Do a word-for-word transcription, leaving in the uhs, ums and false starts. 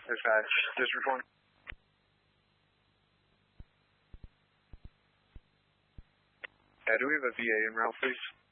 Dispatch, District one. Yeah, do we have a V A en route, please?